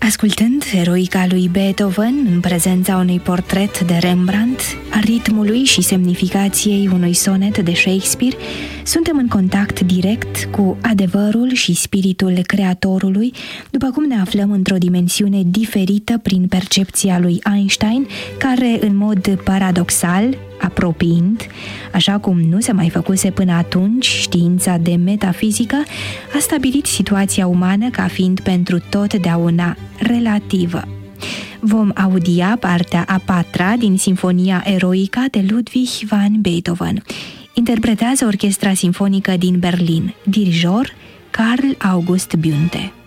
Ascultând eroica lui Beethoven în prezența unui portret de Rembrandt, a ritmului și semnificației unui sonet de Shakespeare, suntem în contact direct cu adevărul și spiritul creatorului, după cum ne aflăm într-o dimensiune diferită prin percepția lui Einstein, care, în mod paradoxal, apropiind, așa cum nu se mai făcuse până atunci știința de metafizică, a stabilit situația umană ca fiind pentru totdeauna relativă. Vom audia partea a patra din Sinfonia Eroica de Ludwig van Beethoven. Interpretează Orchestra Sinfonică din Berlin, dirijor Carl August Bünte.